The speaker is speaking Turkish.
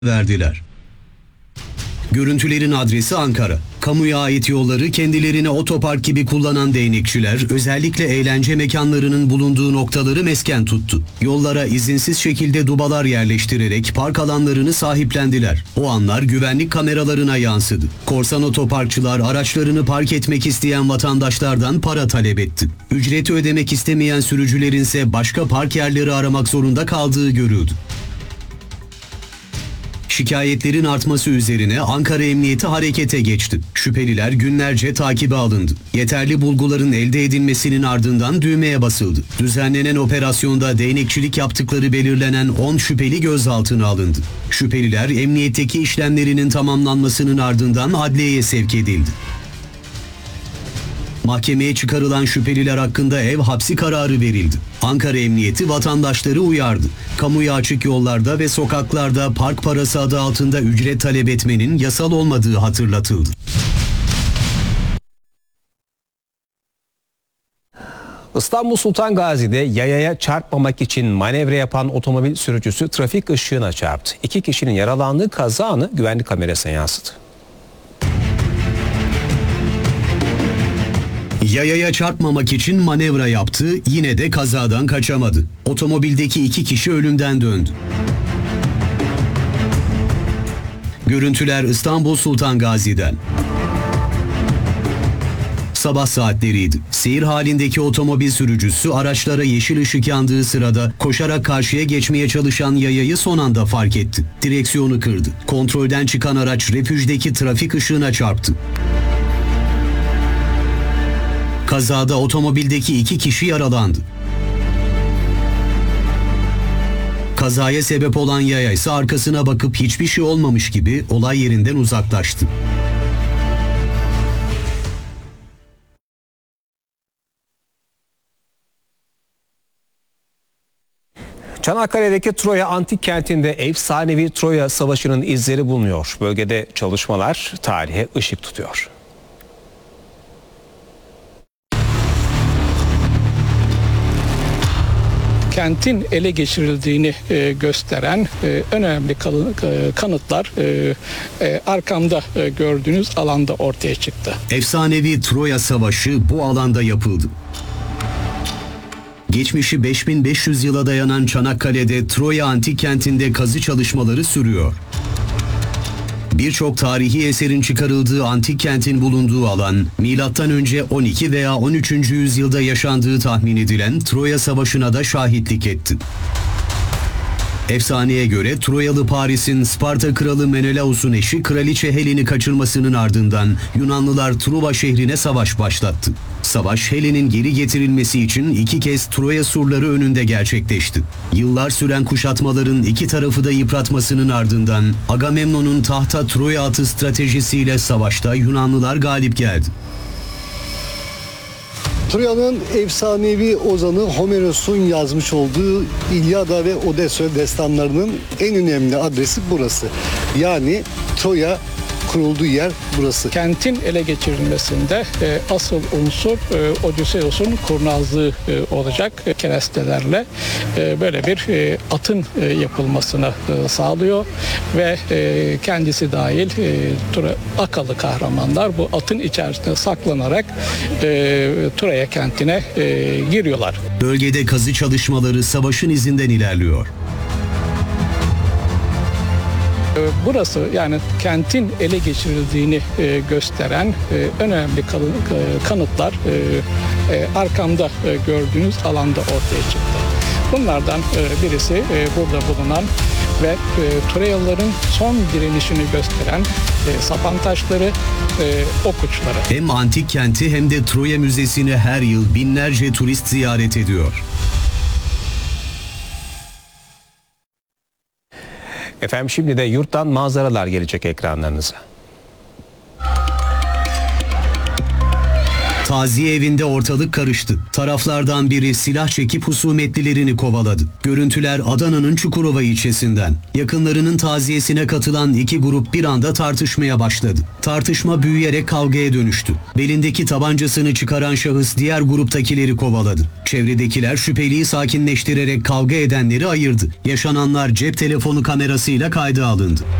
verdiler. Görüntülerin adresi Ankara. Kamuya ait yolları kendilerine otopark gibi kullanan değnekçiler özellikle eğlence mekanlarının bulunduğu noktaları mesken tuttu. Yollara izinsiz şekilde dubalar yerleştirerek park alanlarını sahiplendiler. O anlar güvenlik kameralarına yansıdı. Korsan otoparkçılar araçlarını park etmek isteyen vatandaşlardan para talep etti. Ücreti ödemek istemeyen sürücülerin ise başka park yerleri aramak zorunda kaldığı görüldü. Şikayetlerin artması üzerine Ankara Emniyeti harekete geçti. Şüpheliler günlerce takibe alındı. Yeterli bulguların elde edilmesinin ardından düğmeye basıldı. Düzenlenen operasyonda değnekçilik yaptıkları belirlenen 10 şüpheli gözaltına alındı. Şüpheliler emniyetteki işlemlerinin tamamlanmasının ardından adliyeye sevk edildi. Mahkemeye çıkarılan şüpheliler hakkında ev hapsi kararı verildi. Ankara Emniyeti vatandaşları uyardı. Kamuya açık yollarda ve sokaklarda park parası adı altında ücret talep etmenin yasal olmadığı hatırlatıldı. İstanbul Sultan Gazi'de yayaya çarpmamak için manevra yapan otomobil sürücüsü trafik ışığına çarptı. 2 kişinin yaralandığı kaza anı güvenlik kamerasına yansıdı. Yayaya çarpmamak için manevra yaptı, yine de kazadan kaçamadı. Otomobildeki 2 kişi ölümden döndü. Görüntüler İstanbul Sultan Gazi'den. Sabah saatleriydi. Seyir halindeki otomobil sürücüsü araçlara yeşil ışık yandığı sırada koşarak karşıya geçmeye çalışan yayayı son anda fark etti. Direksiyonu kırdı. Kontrolden çıkan araç refüjdeki trafik ışığına çarptı. Kazada otomobildeki 2 kişi yaralandı. Kazaya sebep olan yaya ise arkasına bakıp hiçbir şey olmamış gibi olay yerinden uzaklaştı. Çanakkale'deki Troya Antik Kenti'nde efsanevi Troya Savaşı'nın izleri bulunuyor. Bölgede çalışmalar tarihe ışık tutuyor. Kentin ele geçirildiğini gösteren önemli kanıtlar arkamda gördüğünüz alanda ortaya çıktı. Efsanevi Troya Savaşı bu alanda yapıldı. Geçmişi 5500 yıla dayanan Çanakkale'de Troya Antik Kenti'nde kazı çalışmaları sürüyor. Birçok tarihi eserin çıkarıldığı antik kentin bulunduğu alan, M.Ö. 12 veya 13. yüzyılda yaşandığı tahmin edilen Troya Savaşı'na da şahitlik etti. Efsaneye göre Troyalı Paris'in Sparta kralı Menelaus'un eşi Kraliçe Helen'i kaçırmasının ardından Yunanlılar Truva şehrine savaş başlattı. Savaş Helen'in geri getirilmesi için 2 kez Troya surları önünde gerçekleşti. Yıllar süren kuşatmaların iki tarafı da yıpratmasının ardından Agamemnon'un tahta Troya atı stratejisiyle savaşta Yunanlılar galip geldi. Troya'nın efsanevi ozanı Homeros'un yazmış olduğu İlyada ve Odysseus destanlarının en önemli adresi burası. Yani Troya kurulduğu yer burası. Kentin ele geçirilmesinde asıl unsur Odysseus'un kurnazlığı olacak. Kerestelerle böyle bir atın yapılmasını sağlıyor ve kendisi dahil Akalı kahramanlar bu atın içerisinde saklanarak Troya kentine giriyorlar. Bölgede kazı çalışmaları savaşın izinden ilerliyor. Burası yani kentin ele geçirildiğini gösteren önemli kanıtlar arkamda gördüğünüz alanda ortaya çıktı. Bunlardan birisi burada bulunan ve Troyalıların son direnişini gösteren sapan taşları, ok uçları. Hem antik kenti hem de Troya Müzesi'ni her yıl binlerce turist ziyaret ediyor. Efendim şimdi de yurttan manzaralar gelecek ekranlarınıza. Taziye evinde ortalık karıştı. Taraflardan biri silah çekip husumetlilerini kovaladı. Görüntüler Adana'nın Çukurova ilçesinden. Yakınlarının taziyesine katılan iki grup bir anda tartışmaya başladı. Tartışma büyüyerek kavgaya dönüştü. Belindeki tabancasını çıkaran şahıs diğer gruptakileri kovaladı. Çevredekiler şüpheliyi sakinleştirerek kavga edenleri ayırdı. Yaşananlar cep telefonu kamerasıyla kayda alındı.